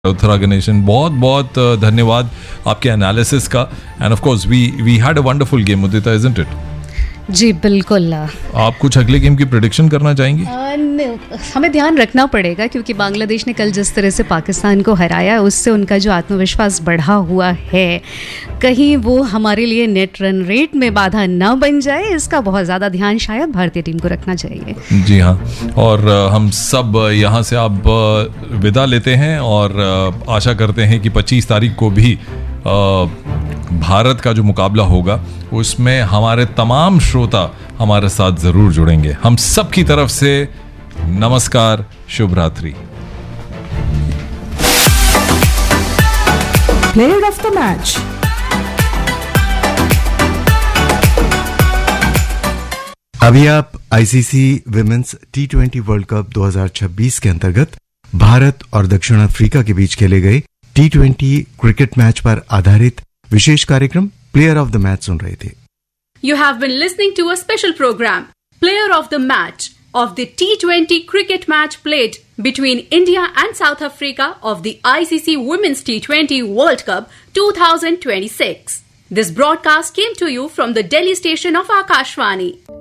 उत्तरा गणेशन, बहुत बहुत धन्यवाद आपके एनालिसिस का. End of course we had a wonderful game Udita, isn't it? जी बिल्कुल. आप कुछ अगले गेम की प्रेडिक्शन करना चाहेंगी? हमें ध्यान रखना पड़ेगा क्योंकि बांग्लादेश ने कल जिस तरह से पाकिस्तान को हराया उससे उनका जो आत्मविश्वास बढ़ा हुआ है, कहीं वो हमारे लिए नेट रन रेट में बाधा ना बन जाए, इसका बहुत ज़्यादा ध्यान शायद भारतीय टीम को रखना चाहिए. जी हाँ, और हम सब यहाँ से अब विदा लेते हैं और आशा करते हैं कि 25 तारीख को भी भारत का जो मुकाबला होगा उसमें हमारे तमाम श्रोता हमारे साथ जरूर जुड़ेंगे. हम सब की तरफ से नमस्कार, शुभ रात्रि. Player of the match. अभी आप ICC women's T20 world cup 2026 के अंतर्गत भारत और दक्षिण अफ्रीका के बीच खेले गए T20 क्रिकेट मैच पर आधारित विशेष कार्यक्रम प्लेयर ऑफ द मैच सुन रहे थे. You have been listening to a special program, Player of the Match, of the T20 cricket match played between India and South Africa of the ICC Women's T20 World Cup 2026. This broadcast came to you from the Delhi station of Akashvani.